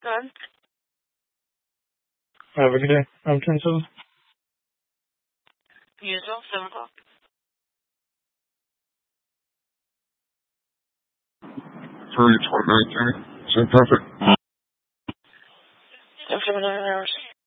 Good. Have a good day. I'm 27. Usual, 7 o'clock. For 29th, is that perfect? 7 hours.